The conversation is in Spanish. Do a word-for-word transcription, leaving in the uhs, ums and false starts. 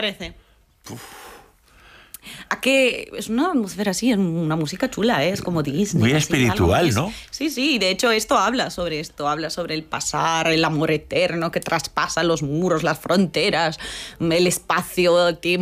parece? Uf. ¿A qué? Es una atmósfera así, es una música chula, ¿eh? Es como Disney. Muy así, espiritual, algo, ¿no? Sí, sí, de hecho esto habla sobre esto, habla sobre el pasar, el amor eterno que traspasa los muros, las fronteras, el espacio,